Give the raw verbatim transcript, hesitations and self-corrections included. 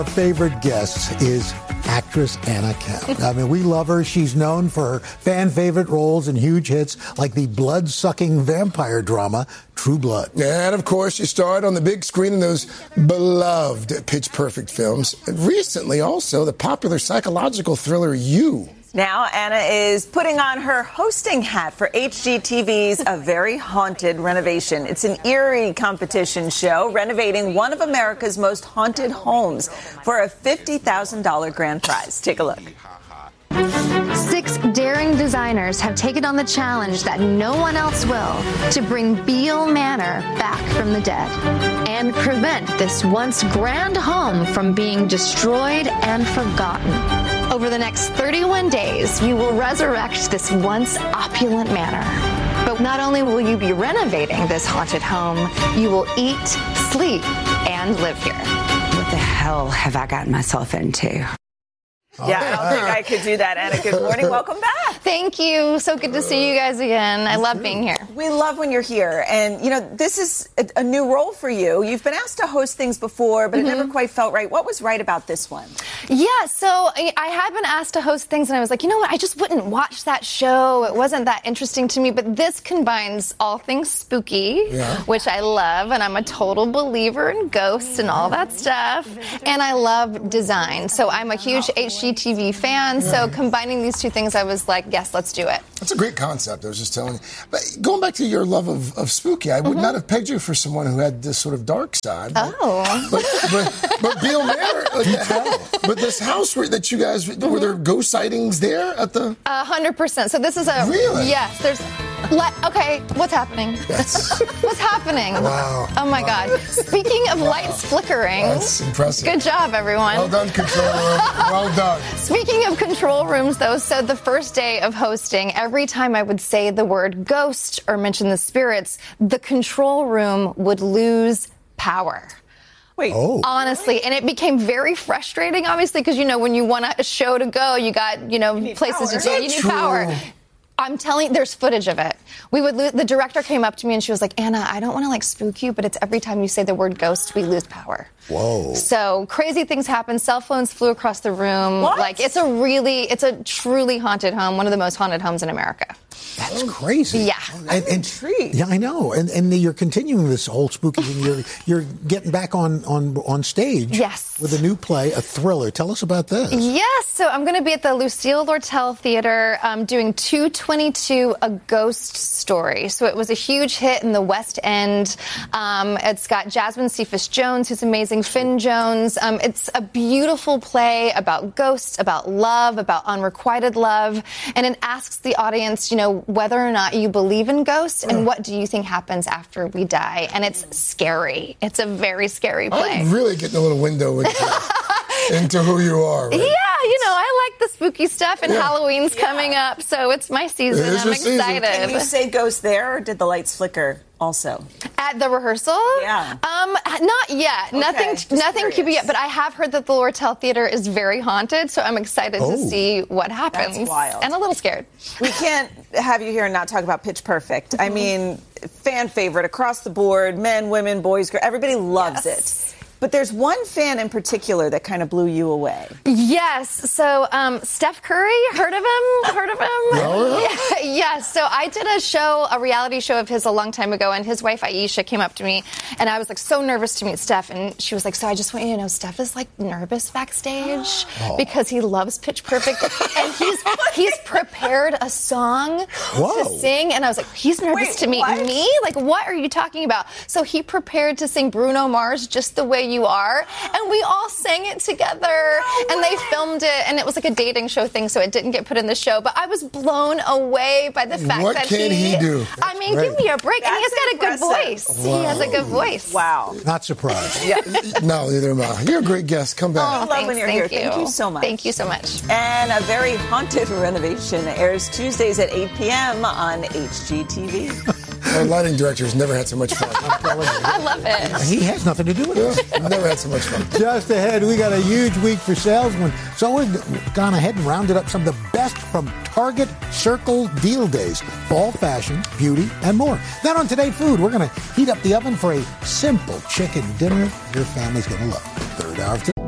Our favorite guest is actress Anna Capp. I mean, we love her. She's known for her fan-favorite roles in huge hits like the blood-sucking vampire drama True Blood. And, of course, she starred on the big screen in those beloved Pitch Perfect films. And recently, also, the popular psychological thriller You. Now, Anna is putting on her hosting hat for H G T V's A Very Haunted Renovation. It's an eerie competition show renovating one of America's most haunted homes for a fifty thousand dollars grand prize. Take a look. Six daring designers have taken on the challenge that no one else will to bring Beale Manor back from the dead and prevent this once grand home from being destroyed and forgotten. Over the next thirty-one days, you will resurrect this once opulent manor. But not only will you be renovating this haunted home, you will eat, sleep, and live here. What the hell have I gotten myself into? Yeah, I don't think I could do that, Anna. Good morning. Welcome back. Thank you. So good to see you guys again. I love being here. We love when you're here. And, you know, this is a, a new role for you. You've been asked to host things before, but mm-hmm. it never quite felt right. What was right about this one? Yeah, so I, I had been asked to host things, and I was like, you know what? I just wouldn't watch that show. It wasn't that interesting to me. But this combines all things spooky, yeah. which I love, and I'm a total believer in ghosts and all that stuff. And I love design. So I'm a huge H G T V fan, yeah. so combining these two things, I was like, yes, let's do it. That's a great concept, I was just telling you. But going back to your love of, of spooky, I would mm-hmm. not have pegged you for someone who had this sort of dark side. But, oh. But, but, but Beale Manor, like, but this house where, that you guys, mm-hmm. were there ghost sightings there at the? A hundred percent. So this is a... Really? Yes, there's... Le- okay, what's happening? Yes. What's happening? Wow. Oh, my wow. God. Speaking of wow. lights flickering... That's impressive. Good job, everyone. Well done, control room. Well done. Speaking of control rooms, though, so the first day of hosting, every time I would say the word ghost or mention the spirits, the control room would lose power. Wait. Oh. Honestly, and it became very frustrating, obviously, because, you know, when you want a show to go, you got, you know, you places power. to do. You need True. power. I'm telling, there's footage of it. We would lose, the director came up to me and she was like, Anna, I don't want to like spook you, but it's every time you say the word ghost, we lose power. Whoa. So crazy things happen. Cell phones flew across the room. What? Like it's a really, it's a truly haunted home. One of the most haunted homes in America. That's crazy. Yeah. And, I'm and, intrigued. Yeah, I know. And and you're continuing this whole spooky thing. You're you're getting back on, on, on stage. Yes. With a new play, a thriller. Tell us about this. Yes. So I'm going to be at the Lucille Lortel Theater um, doing two twenty-two, A Ghost Story. So it was a huge hit in the West End. Um, it's got Jasmine Cephas Jones, who's amazing, Finn Jones. Um, it's a beautiful play about ghosts, about love, about unrequited love. And it asks the audience, you know, whether or not you believe in ghosts and what do you think happens after we die. And it's scary. It's a very scary play. I'm really getting a little window into, into who you are. Right? Yeah, you know, I like the spooky stuff, and yeah. Halloween's yeah. coming up, so it's my season. It is I'm your season. excited. Can you say ghost there, or did the lights flicker also? At the rehearsal? Yeah. Um, not yet. Okay, nothing just nothing curious. Q B yet, but I have heard that the Lortel Theater is very haunted, so I'm excited Oh. to see what happens. That's wild. And a little scared. We can't have you here and not talk about Pitch Perfect. Mm-hmm. I mean, fan favorite across the board, men, women, boys, girls, everybody loves Yes. it. But there's one fan in particular that kind of blew you away. Yes. So, um, Steph Curry, heard of him? Heard of him? Yeah. Yeah, yes. So I did a show, a reality show of his a long time ago, and his wife Aisha came up to me, and I was like so nervous to meet Steph, and she was like, so I just want you to know, Steph is like nervous backstage Oh. because he loves Pitch Perfect, and he's he's prepared a song Whoa. to sing, and I was like, he's nervous Wait, to meet what? me? Like, what are you talking about? So he prepared to sing Bruno Mars, Just the Way You Are, and we all sang it together, No and way. they filmed it, and it was like a dating show thing, so it didn't get put in the show, but I was blown away by the fact What that can he do? I mean, great. give me a break. And he has That's got a good impressive. voice. He has a good voice. Wow. Not surprised. Yeah. No, neither am I. You're a great guest. Come back. Oh, love thanks, when you're thank here. You. Thank you so much. Thank you so much. And A Very Haunted Renovation airs Tuesdays at eight p.m. on H G T V. Our lighting director has never had so much fun. I love it. He has nothing to do with it. Yeah, I've never had so much fun. Just ahead, we got a huge week for salesmen. So we've gone ahead and rounded up some of the best from Target Circle Deal Days. Fall fashion, beauty, and more. Then on Today Food, we're going to heat up the oven for a simple chicken dinner your family's going to love. Third hour of Today.